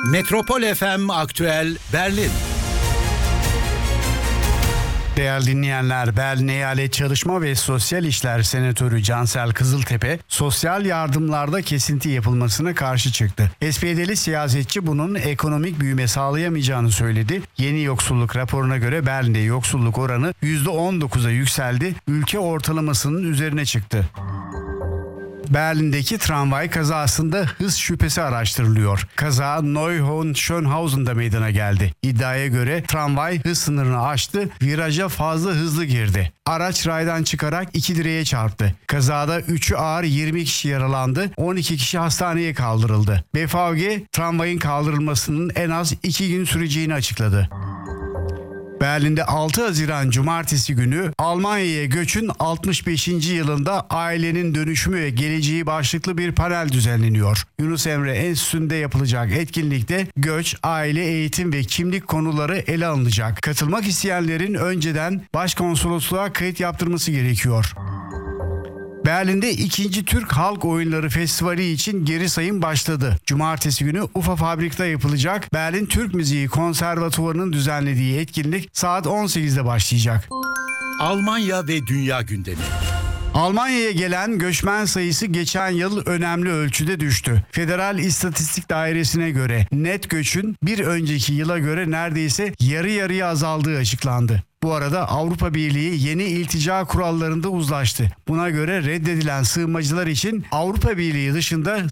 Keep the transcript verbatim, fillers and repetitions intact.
Metropol F M Aktüel Berlin. Değerli dinleyenler, Berlin Eyalet Çalışma ve Sosyal İşler Senatörü Cansel Kızıltepe, sosyal yardımlarda kesinti yapılmasına karşı çıktı. S P D'li siyasetçi bunun ekonomik büyüme sağlayamayacağını söyledi. Yeni yoksulluk raporuna göre Berlin'de yoksulluk oranı yüzde on dokuza yükseldi, ülke ortalamasının üzerine çıktı. Berlin'deki tramvay kazasında hız şüphesi araştırılıyor. Kaza Neuhofen-Schönhausen'da meydana geldi. İddiaya göre tramvay hız sınırını aştı, viraja fazla hızlı girdi. Araç raydan çıkarak iki direğe çarptı. Kazada üçü ağır yirmi kişi yaralandı, on iki kişi hastaneye kaldırıldı. B V G tramvayın kaldırılmasının en az iki gün süreceğini açıkladı. Berlin'de altı Haziran Cumartesi günü Almanya'ya göçün altmış beşinci yılında ailenin dönüşümü ve geleceği başlıklı bir panel düzenleniyor. Yunus Emre Enstitüsü'nde yapılacak etkinlikte göç, aile, eğitim ve kimlik konuları ele alınacak. Katılmak isteyenlerin önceden başkonsolosluğa kayıt yaptırması gerekiyor. Berlin'de ikinci Türk Halk Oyunları Festivali için geri sayım başladı. Cumartesi günü Ufa Fabrik'te yapılacak Berlin Türk Müziği Konservatuvarı'nın düzenlediği etkinlik saat on sekizde başlayacak. Almanya ve dünya gündemi. Almanya'ya gelen göçmen sayısı geçen yıl önemli ölçüde düştü. Federal İstatistik Dairesi'ne göre net göçün bir önceki yıla göre neredeyse yarı yarıya azaldığı açıklandı. Bu arada Avrupa Birliği yeni iltica kurallarında uzlaştı. Buna göre reddedilen sığınmacılar için Avrupa Birliği dışında